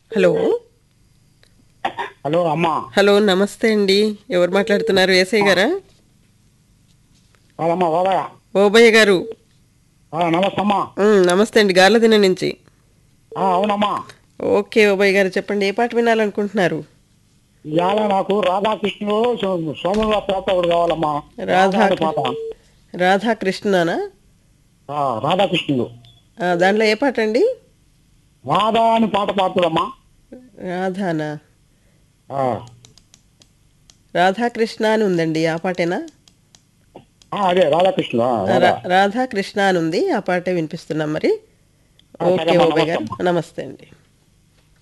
Hello. Hello అమ్మా. Hello, నమస్తే అండి. ఎవరు మాట్లాడుతున్నారు? ఏసఐ గారా? కాదమ్మా బాబాయ్. ఓబయ్య గారు. నమస్తే అమ్మా. నమస్తే అండి, గార్లదిన నుంచి. అవునమ్మా. ఓకే ఓబయ్య గారు, చెప్పండి, ఏ పాట వినాలనుకుంటున్నారు? ఇవాళ నాకు రాధాకృష్ణుడు సోమవారం పాట ఒకటి కావాలమ్మా. రాధా రాధా అని పాట. రాధాకృష్ణనా? రాధాకృష్ణుడు. దాంట్లో ఏ పాట అండి? రాధా అని పాట పాడుతుందమ్మా. రాధానా? ఆ, రాధాకృష్ణ అని ఉందండి, ఆ పాటేనా? అదే రాధాకృష్ణుడు. రాధా. రాధాకృష్ణ అని ఉంది, ఆ పాటే వినిపిస్తున్నాం మరి. సరే ఓకే అమ్మా, ఓబయ్య నమస్తే గారు, అమ్మా. నమస్తే అండి.